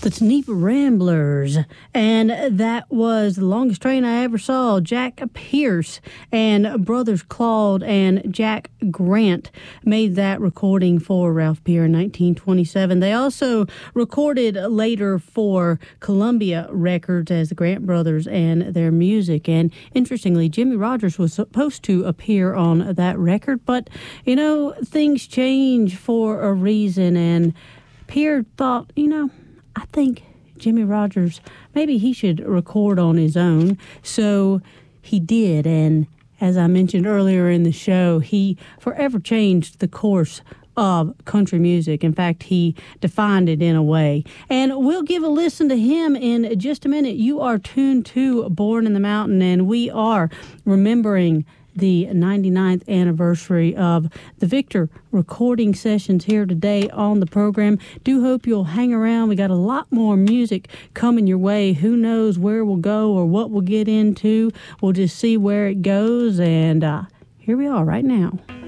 The Geneva Ramblers, and that was The Longest Train I Ever Saw. Jack Pierce and brothers Claude and Jack Grant made that recording for Ralph Peer in 1927. They also recorded later for Columbia Records as the Grant Brothers and their music. And interestingly, Jimmie Rodgers was supposed to appear on that record, but, you know, things change for a reason, and Peer thought, I think Jimmie Rodgers, maybe he should record on his own. So he did, and as I mentioned earlier in the show, he forever changed the course of country music. In fact, he defined it in a way. And we'll give a listen to him in just a minute. You are tuned to Born in the Mountain, and we are remembering the 99th anniversary of the Victor recording sessions here today on the program. Do hope you'll hang around. We got a lot more music coming your way. Who knows where we'll go or what we'll get into. We'll just see where it goes. And here we are right now.